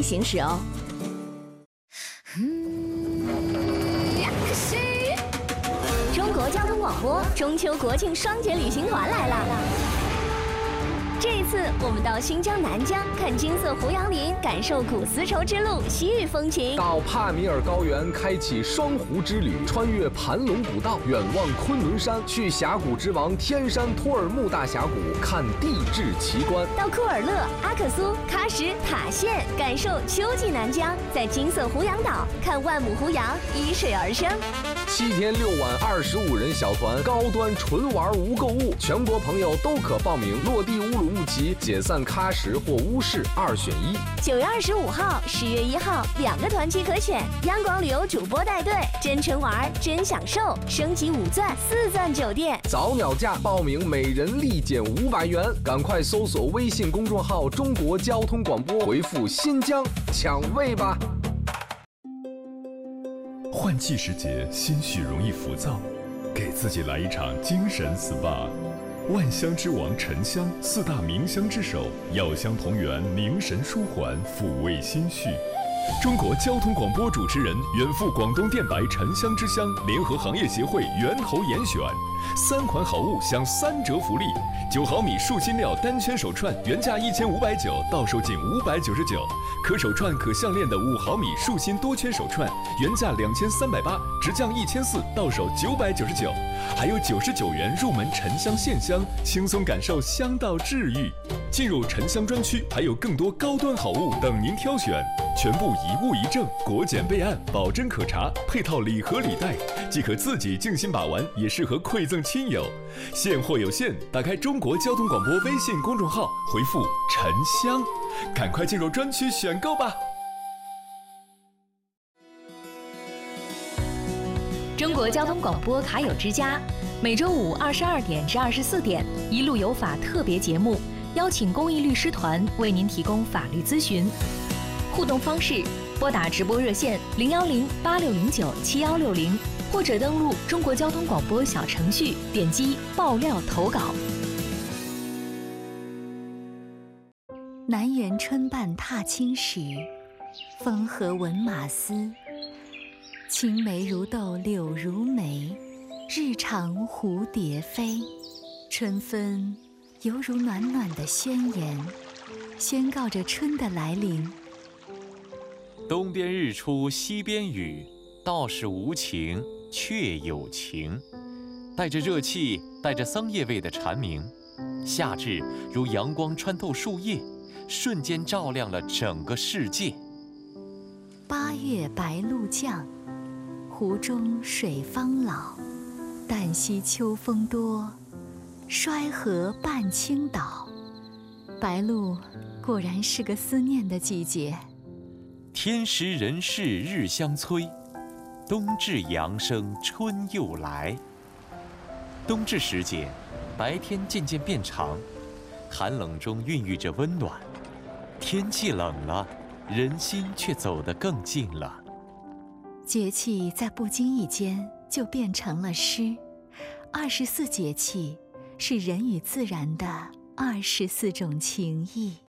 行驶哦。中国交通广播中秋国庆双节旅行团来了。这一次，我们到新疆南疆看金色胡杨林，感受古丝绸之路西域风情； 到帕米尔高原开启双湖之旅，穿越盘龙古道，远望昆仑山，去峡谷之王天山托尔木大峡谷看地质奇观； 到库尔勒、阿克苏、喀什、塔县，感受秋季南疆，在金色胡杨岛看万亩胡杨依水而生。 7天6晚25人小团，高端纯玩无购物，全国朋友都可报名，落地乌鲁木齐，解散喀什或乌市2选1。 9月25号、10月1号2个团期可选，央广旅游主播带队，真纯玩真享受，升级5钻4钻酒店， 早鸟价报名每人立减500元，赶快搜索微信公众号中国交通广播，回复新疆抢位吧。 换季时节，心绪容易浮躁，给自己来一场精神 SPA。万香之王沉香，4大名香之首，药香同源，凝神舒缓，抚慰心绪。中国交通广播主持人远赴广东电白沉香之乡，联合行业协会源头严选3款好物享3折福利：9毫米树心料单圈手串原价1590，到手仅599；可手串可项链的5毫米树心多圈手串原价2380，直降1400，到手999。还有99元入门沉香线香，轻松感受香道治愈。进入沉香专区，还有更多高端好物等您挑选，全部一物一证，国检备案，保真可查，配套礼盒礼袋，既可自己静心把玩，也适合馈赠亲友。现货有限，打开中国交通广播微信公众号，回复沉香，赶快进入专区选购吧。 中国交通广播卡友之家，每周5 22点至24点，一路有法特别节目，邀请公益律师团为您提供法律咨询。互动方式：拨打直播热线010-8609-7160，或者登录中国交通广播小程序，点击爆料投稿。 南园春半踏青时，风和闻马嘶。青梅如豆，柳如眉，日长蝴蝶飞。春分犹如暖暖的宣言，宣告着春的来临。 东边日出西边雨，道是无晴却有晴。带着热气，带着桑叶味的蝉鸣，夏至如阳光穿透树叶，瞬间照亮了整个世界。 8月白露降，湖中水方老。旦夕秋风多，衰河半倾倒。白露果然是个思念的季节。 天时人事日相催，冬至阳生春又来。冬至时节，白天渐渐变长，寒冷中孕育着温暖。天气冷了，人心却走得更近了。 节气在不经意间就变成了诗。24节气是人与自然的24种情谊。